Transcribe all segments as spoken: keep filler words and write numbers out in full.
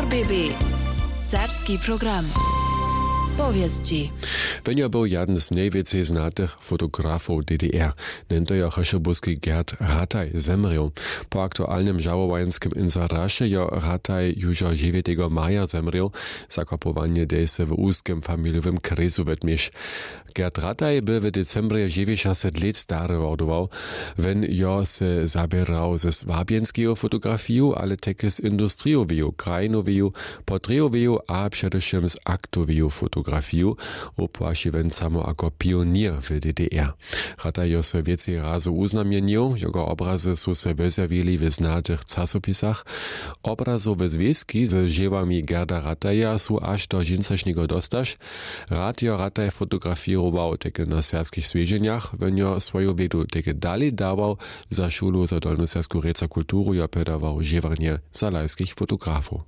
R B B. Serbski program. Povijesti. Venja był jeden z najwięcej znatych fotografów D D R. Nento jo cheszobuski Gerd Rataj zemrał. Po aktualnym żałowańskim inzarasie jo Rataj już dziewiątego maja zemrał. Zakopowanie dejse w úzkim familiowym kryzu wetmisz. Gerd Rataj był w decembrze dziewięćdziesiąt lat stary wordował. Wenn jo se zabierał ze swabienskiego fotografiju, ale také z industriowego, krajinowego, portretowego a przedewším z aktovego fotografiju. Opłaši wen samo jako pionier w D D R. Rataj jo se więcej razu uznamienił, jego obrazy są se wezawili w znatych czasopisach. Obrazowe związki ze dziewami Gerda Rataja są aż do dżinsaśnego dostaż. Rad jo Rataj fotografirował takie na serbskich swieżeniach, wen jo swoją wiedu takie dalej dawał za szulu za dolnoserbsku reca kulturu jo pedawał dziewanie zalajskich fotografów.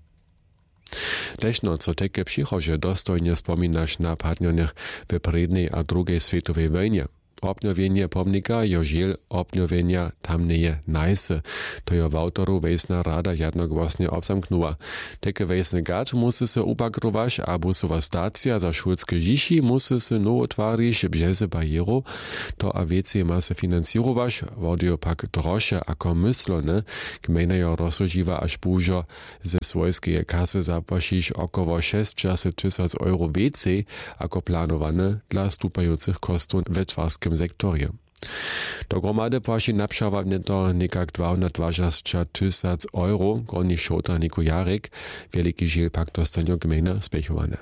Težno, co také přichože dostojne spominaš na partnernych w prednej a drugiej światowej wojnie. Obnowienie pomnika jo žiel obnowienia tamneje najse. To jo w autoru Wejsna Rada jednogłosnie obzamknęła. Takie Wejsny gad musi se upagrować, a busowa stacja za szulskie dzisi musi se nowo twarić bjeze barieru. To a więcej ma se finansować, wodio pak droższe ako myslone, gmejna jo rozsądziwa aż burzo ze swojskiej kasy zapłacić około sześćdziesiąt tysięcy euro więcej ako planowane dla stupających kosztów w twarskim sektorze. Dohromady płaci napszawa neto nekak dwadzieścia tysięcy euro, gorni szota Niko Jarek, wielki žiel pak dostanio gmejna spechowane.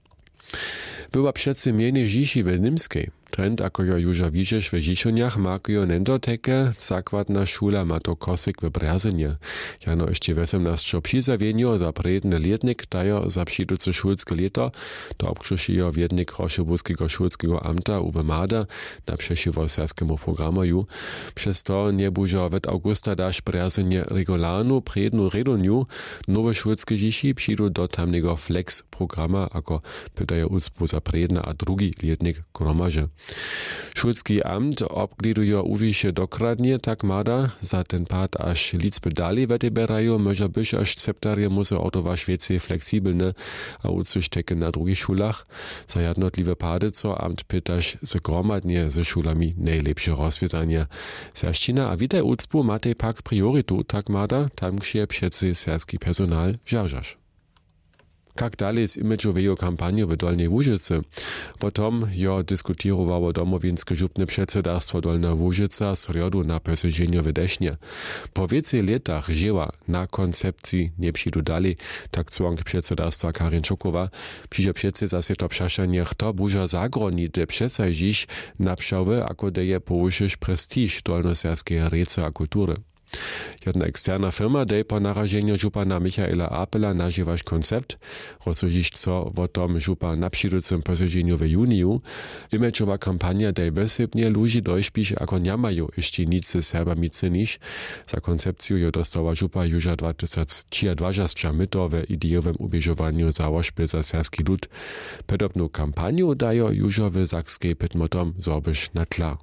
Była przece mienie dziś w Nimskiej. Trend, ako jo już widzisz w Žičoniach, makują nento teke zakładna szula Mato Kosik w Brezenie. Jano jeszcze osiemnaście přizawienio za predny letnik dajo za přiduce szulskie leto, to obkrzyšijo wiednik Choszobuskiego szulskiego amta Uwe Mada na przesiwo serskiemu programu. Przez to nie bużo od augusta dasz Brezenie regularnu prednu redoniu, nowe szulskie dzieci přidu do tamnego flex programa, ako pytajo ucpu za predna a drugi letnik gromaže. Szulski amt obglidujo uwiše dokradnie, tak mada, za ten pad aż liczby dalej weteberają, może być aż septarje musi otować więcej fleksibelne, a ucuś takie na drugich szulach. Za jednotliwe pady, co amt pytasz zgromadnie ze szulami najlepsze rozwiązanie. Sersčina a witaj ucpu matej pak prioritu, tak mada, tam gdzie przece serski personal żarżasz. Jak dalej z imidżowej kampanii w Dolnej Łużycy? Potom jo dyskutowało domowinskie żupne przedsiębiorstwo Dolna Łużyca sredu na posiedzeniu w Desznie. Po więcej latach żyła na koncepcji nie przyjdu dalej, tak członk przedsiębiorstwa Karin Czukowa. Przyjdzie przece zase to przeszanie, kto burza zagroni, de przecaj dziś napszały, ako deje powyższysz prestiż dolnoserskiej rece a kultury. Jedna eksterna firma dej po narażeniu żupana Michaela Apela nażywasz koncept, rozsądzić co o tom żupa na przyjducym posiedzeniu w juniju. Imidżowa kampania dej wysybnie ludzi dojśpisz, ako nie mają jeszcze nic z Serbami cynić. Za koncepcję jo dostała żupa już dwa tysiące dwadzieścia myto w ideowym ubieżowaniu za łożby za serski lud. Podobną kampanię dają już w Zakskiej Pytmotom zorbysz na tla.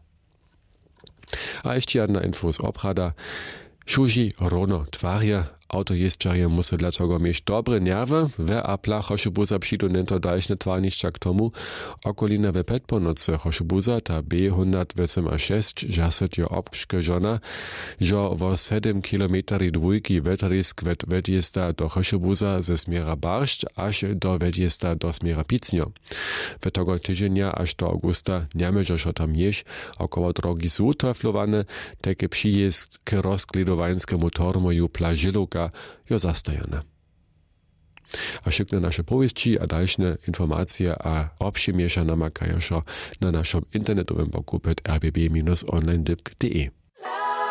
A jeszcze jedna info z obrada. Šuži rono twarje, autojeźdźarje musi dlatego mieć dobre nerwy, we apla Choszobuza přidu nento dalšne twarnišća k tomu, okolina we petponoce Choszobuza ta B sto šest žaset jo obškežona, žo vo sedem kilometri dvojki vetrisk vet vedjesta do Choszobuza ze smiera Baršť až do vedjesta do smiera Picnjo. We tego tydzienia až do augusta niemežošo tam jež, około drogi są treflowane, takie przyjezd k rozklidowańskiemu tormoju plažilovka jo zastajane. A šikne naše povesti a dalšie informacije a obšimieša namakajošo na našom internetovém boku pred r b b dash online dip dot d e.